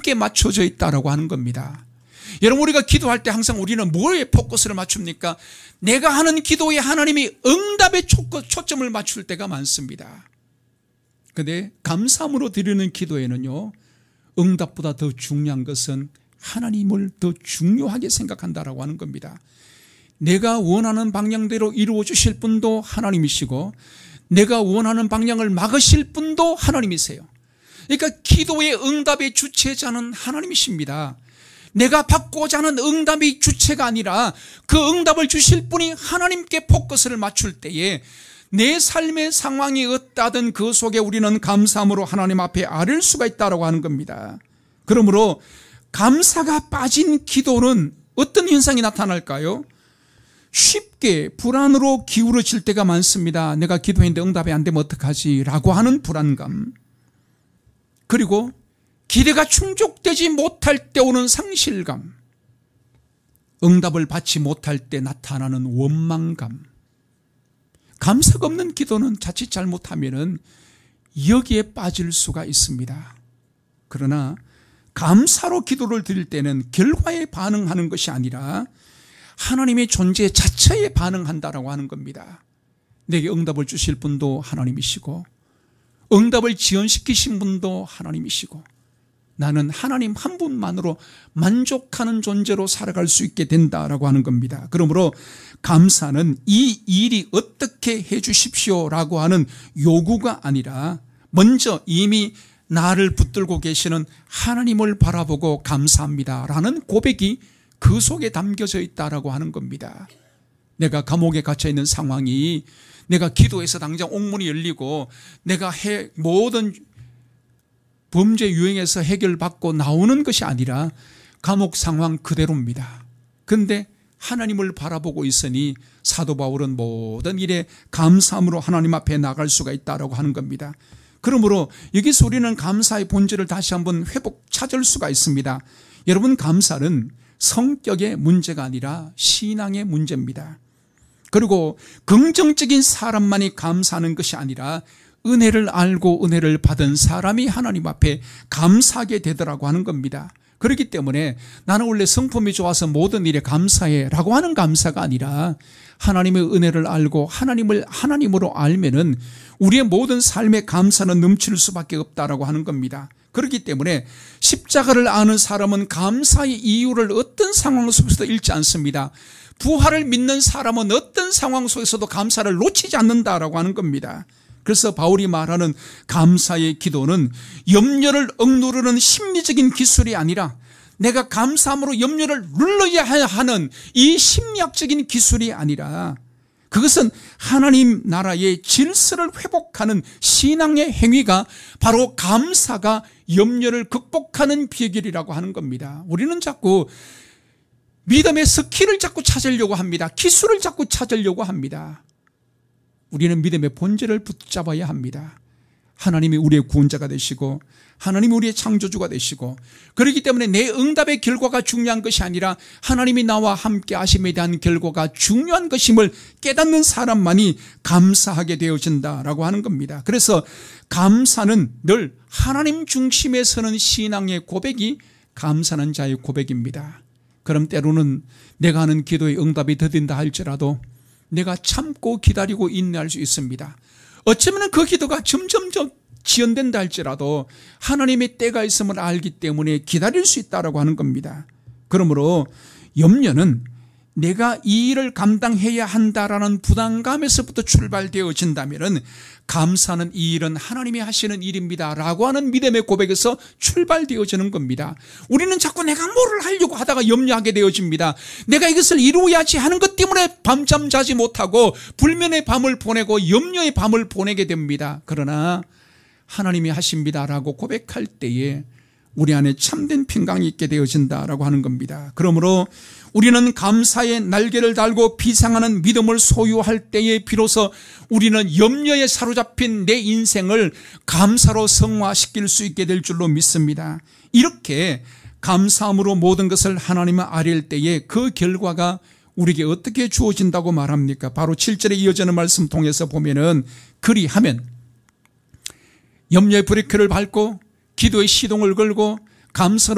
하나님께 맞춰져 있다라고 하는 겁니다. 여러분, 우리가 기도할 때 항상 우리는 뭐에 포커스를 맞춥니까? 내가 하는 기도에 하나님이 응답에 초점을 맞출 때가 많습니다. 그런데 감사함으로 드리는 기도에는요, 응답보다 더 중요한 것은 하나님을 더 중요하게 생각한다라고 하는 겁니다. 내가 원하는 방향대로 이루어 주실 분도 하나님이시고 내가 원하는 방향을 막으실 분도 하나님이세요. 그러니까 기도의 응답의 주체자는 하나님이십니다. 내가 받고자 하는 응답이 주체가 아니라 그 응답을 주실 분이 하나님께 포커스를 맞출 때에 내 삶의 상황이 어떠하든 그 속에 우리는 감사함으로 하나님 앞에 아뢰을 수가 있다고 하는 겁니다. 그러므로 감사가 빠진 기도는 어떤 현상이 나타날까요? 쉽게 불안으로 기울어질 때가 많습니다. 내가 기도했는데 응답이 안 되면 어떡하지? 라고 하는 불안감. 그리고 기대가 충족되지 못할 때 오는 상실감. 응답을 받지 못할 때 나타나는 원망감. 감사가 없는 기도는 자칫 잘못하면 여기에 빠질 수가 있습니다. 그러나 감사로 기도를 드릴 때는 결과에 반응하는 것이 아니라 하나님의 존재 자체에 반응한다라고 하는 겁니다. 내게 응답을 주실 분도 하나님이시고 응답을 지연시키신 분도 하나님이시고 나는 하나님 한 분만으로 만족하는 존재로 살아갈 수 있게 된다라고 하는 겁니다. 그러므로 감사는 이 일이 어떻게 해 주십시오라고 하는 요구가 아니라 먼저 이미 나를 붙들고 계시는 하나님을 바라보고 감사합니다라는 고백이 그 속에 담겨져 있다라고 하는 겁니다. 내가 감옥에 갇혀 있는 상황이 내가 기도해서 당장 옥문이 열리고 내가 모든 범죄 유형에서 해결받고 나오는 것이 아니라 감옥 상황 그대로입니다. 그런데 하나님을 바라보고 있으니 사도 바울은 모든 일에 감사함으로 하나님 앞에 나갈 수가 있다라고 하는 겁니다. 그러므로 여기서 우리는 감사의 본질을 다시 한번 찾을 수가 있습니다. 여러분, 감사는 성격의 문제가 아니라 신앙의 문제입니다. 그리고 긍정적인 사람만이 감사하는 것이 아니라 은혜를 알고 은혜를 받은 사람이 하나님 앞에 감사하게 되더라고 하는 겁니다. 그렇기 때문에 나는 원래 성품이 좋아서 모든 일에 감사해 라고 하는 감사가 아니라 하나님의 은혜를 알고 하나님을 하나님으로 알면은 우리의 모든 삶의 감사는 넘칠 수밖에 없다라고 하는 겁니다. 그렇기 때문에 십자가를 아는 사람은 감사의 이유를 어떤 상황 속에서도 잃지 않습니다. 부활을 믿는 사람은 어떤 상황 속에서도 감사를 놓치지 않는다라고 하는 겁니다. 그래서 바울이 말하는 감사의 기도는 염려를 억누르는 심리적인 기술이 아니라 내가 감사함으로 염려를 눌러야 하는 이 심리학적인 기술이 아니라 그것은 하나님 나라의 질서를 회복하는 신앙의 행위가 바로 감사가 염려를 극복하는 비결이라고 하는 겁니다. 우리는 자꾸 믿음의 스킬을 자꾸 찾으려고 합니다. 기술을 자꾸 찾으려고 합니다. 우리는 믿음의 본질을 붙잡아야 합니다. 하나님이 우리의 구원자가 되시고 하나님이 우리의 창조주가 되시고 그렇기 때문에 내 응답의 결과가 중요한 것이 아니라 하나님이 나와 함께 하심에 대한 결과가 중요한 것임을 깨닫는 사람만이 감사하게 되어진다라고 하는 겁니다. 그래서 감사는 늘 하나님 중심에 서는 신앙의 고백이 감사하는 자의 고백입니다. 그럼 때로는 내가 하는 기도의 응답이 더딘다 할지라도 내가 참고 기다리고 인내할 수 있습니다. 어쩌면 그 기도가 점점 지연된다 할지라도 하나님의 때가 있음을 알기 때문에 기다릴 수 있다고 하는 겁니다. 그러므로 염려는 내가 이 일을 감당해야 한다라는 부담감에서부터 출발되어진다면 감사는 이 일은 하나님이 하시는 일입니다 라고 하는 믿음의 고백에서 출발되어지는 겁니다. 우리는 자꾸 내가 뭐를 하려고 하다가 염려하게 되어집니다. 내가 이것을 이루어야지 하는 것 때문에 밤잠 자지 못하고 불면의 밤을 보내고 염려의 밤을 보내게 됩니다. 그러나 하나님이 하십니다라고 고백할 때에 우리 안에 참된 평강이 있게 되어진다라고 하는 겁니다. 그러므로 우리는 감사의 날개를 달고 비상하는 믿음을 소유할 때에 비로소 우리는 염려에 사로잡힌 내 인생을 감사로 성화시킬 수 있게 될 줄로 믿습니다. 이렇게 감사함으로 모든 것을 하나님을 아뢰을 때에 그 결과가 우리에게 어떻게 주어진다고 말합니까? 바로 7절에 이어지는 말씀 통해서 보면은 그리하면 염려의 브레이크를 밟고 기도의 시동을 걸고 감사로